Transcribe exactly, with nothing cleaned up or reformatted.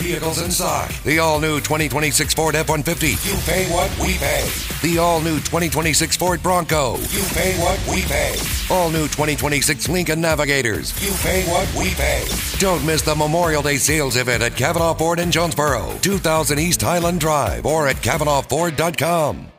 vehicles in stock. The all-new twenty twenty-six Ford F one fifty. You pay what we pay. The all-new twenty twenty-six Ford Bronco. You pay what we pay. All-new twenty twenty-six Lincoln Navigators. You pay what we pay. Don't miss the Memorial Day sales event at Cavanaugh Ford in Jonesboro, two thousand East Highland Drive, or at Cavanaugh Ford dot com.